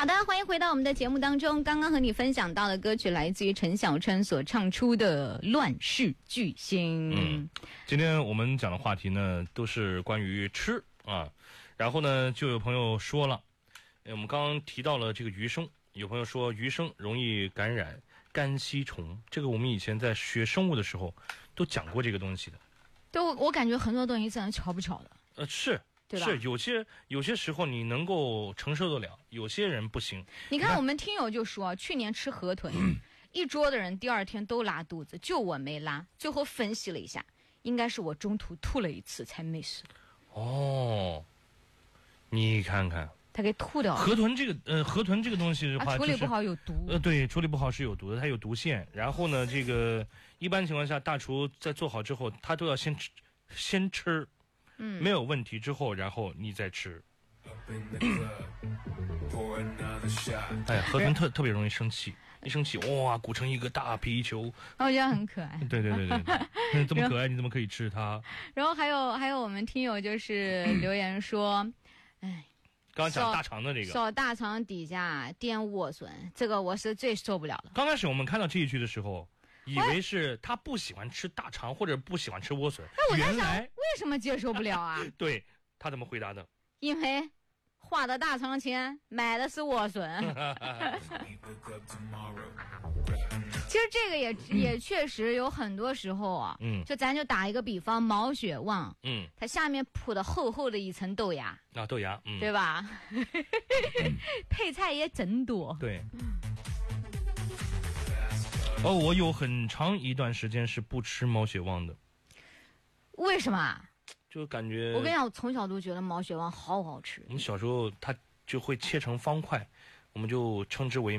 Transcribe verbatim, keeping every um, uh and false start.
好的，欢迎回到我们的节目当中。刚刚和你分享到的歌曲来自于陈小春所唱出的《乱世巨星》。 嗯，今天我们讲的话题呢，都是关于吃啊。然后呢，就有朋友说了，我们刚刚提到了这个鱼生，有朋友说鱼生容易感染肝吸虫，这个我们以前在学生物的时候都讲过这个东西的。 都我感觉很多东西真的巧不巧的。 呃，是。是有些有些时候你能够承受得了，有些人不行。 你看我们听友就说，去年吃河豚，嗯、一桌的人第二天都拉肚子，就我没拉。最后分析了一下，应该是我中途吐了一次才没事。 哦，你看看， 他给吐掉了。 河豚这个呃，河豚这个东西的话、 啊，处理不好有毒。 呃，对，处理不好是有毒的，它有毒腺。然后呢，这个一般情况下，大厨在做好之后，他都要先吃，先吃。嗯，没有问题之后，然后你再吃。哎呀，河豚特特别容易生气，一生气哇，鼓成一个大皮球。 我觉得很可爱。 对对对对对，这么可爱，你怎么可以吃它？ 然后还有还有，我们听友就是留言说，哎， 刚刚讲大肠的这个， 烧大肠底下垫莴笋，这个我是最受不了的。 刚开始我们看到这一句的时候。以为是他不喜欢吃大肠或者不喜欢吃莴笋， 那我在想原来为什么接受不了啊？ 对，他怎么回答的？ 因为花的大肠钱买的是莴笋。其实这个也、嗯、也确实有很多时候啊，嗯，就咱就打一个比方，毛血旺，嗯，它下面铺的厚厚的一层豆芽啊，豆芽，嗯， 对吧？嗯、配菜也真多， 对。哦，我有很长一段时间是不吃毛血旺的。 为什么？ 就感觉我跟你讲，我从小都觉得毛血旺好好吃。 我们小时候它就会切成方块，我们就称之为